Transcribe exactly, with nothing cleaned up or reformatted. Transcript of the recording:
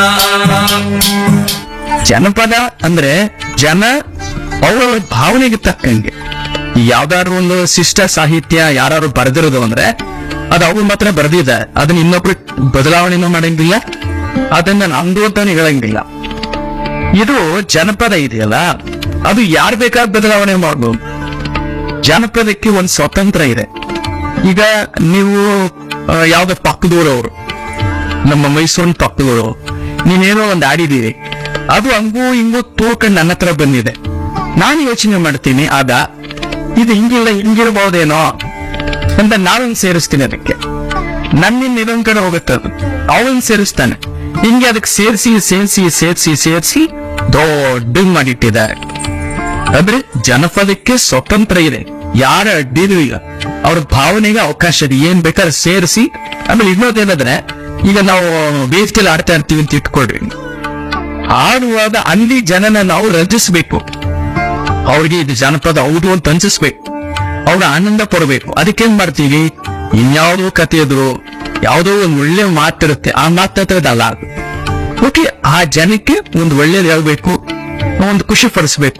ಜನಪದ ಅಂದ್ರೆ ಜನ ಅವರ ಭಾವನೆಗೆ ತಕ್ಕಂಗೆ ಯಾವ್ದಾದ್ರು ಒಂದು ಶಿಷ್ಟ ಸಾಹಿತ್ಯ ಯಾರು ಬರೆದಿರೋದು ಅಂದ್ರೆ ಅದು ಅವ್ರು ಮಾತ್ರ ಬರೆದಿದೆ, ಅದನ್ನ ಇನ್ನೊಬ್ರು ಬದಲಾವಣೆನೂ ಮಾಡಂಗಿಲ್ಲ, ಅದನ್ನ ನಮ್ದು ಅಂತಾನೆ ಹೇಳಂಗಿಲ್ಲ. ಇದು ಜನಪದ ಇದೆಯಲ್ಲ, ಅದು ಯಾರು ಬೇಕಾದ ಬದಲಾವಣೆ ಮಾಡ್ಬೋದು. ಜನಪದಕ್ಕೆ ಒಂದು ಸ್ವತಂತ್ರ ಇದೆ. ಈಗ ನೀವು ಆ, ಯಾವ್ದೋ ಪಕ್ಕದೂರವರು, ನಮ್ಮ ಮೈಸೂರಿನ ಪಕ್ಕದವರು, ನೀವೇನೋ ಒಂದು ಆಡಿದೀವಿ, ಅದು ಹಂಗೂ ಹಿಂಗೂ ತೋರ್ಕೊಂಡು ನನ್ನ ಹತ್ರ ಬಂದಿದೆ. ನಾನು ಯೋಚನೆ ಮಾಡ್ತೀನಿ, ಆಗ ಇದು ಹಿಂಗಿಲ್ಲ ಹಿಂಗಿರ್ಬಹುದೇನೋ ಅಂತ ನಾವೊಂದು ಸೇರಿಸ್ತೀನಿ. ಅದಕ್ಕೆ ನನ್ನಿಂದ ಇನ್ನೊಂದ್ ಕಡೆ ಹೋಗುತ್ತೆ, ಅದು ಅವನ್ ಸೇರಿಸ್ತಾನೆ. ಹಿಂಗೆ ಅದಕ್ಕೆ ಸೇರಿಸಿ ಸೇರಿಸಿ ಸೇರಿಸಿ ಸೇರಿಸಿ ದೊಡ್ಡ ಮಾಡಿಟ್ಟಿದ್ದಾರೆ. ಅಂದ್ರೆ ಜನಪದಕ್ಕೆ ಸ್ವತಂತ್ರ ಇದೆ, ಯಾರ ಅಡ್ಡಿನೂ ಇಲ್ಲ. ಅವ್ರ ಭಾವನೆಗೆ ಅವಕಾಶ ಇದೆ, ಏನ್ ಬೇಕಾದ್ರೆ ಸೇರಿಸಿ. ಆಮೇಲೆ ಇನ್ನೊಂದೇನಂದ್ರೆ, ಈಗ ನಾವು ವೇದಿಕೆಯಲ್ಲಿ ಆಡ್ತಾ ಇರ್ತೀವಿ ಅಂತ ಇಟ್ಕೊಳ್ರಿ, ಆಡುವಾಗ ಅಲ್ಲಿ ಜನನ ನಾವು ರಂಜಿಸ್ಬೇಕು, ಅವ್ರಿಗೆ ಇದು ಜನಪದ ಹೌದು ಅಂತ ಅನ್ಸಿಸ್ಬೇಕು, ಅವ್ರ ಆನಂದ ಪಡಬೇಕು. ಅದಕ್ಕೇನ್ ಮಾಡ್ತೀವಿ, ಇನ್ಯಾವುದೋ ಕಥೆ ಎದುರು ಯಾವುದೋ ಒಂದು ಒಳ್ಳೆ ಮಾತಿರುತ್ತೆ, ಆ ಮಾತಾಡ್ತದಲ್ಲ, ಓಕೆ, ಆ ಜನಕ್ಕೆ ಒಂದು ಒಳ್ಳೇದು ಹೇಳ್ಬೇಕು, ಒಂದು ಖುಷಿ ಪಡಿಸ್ಬೇಕು.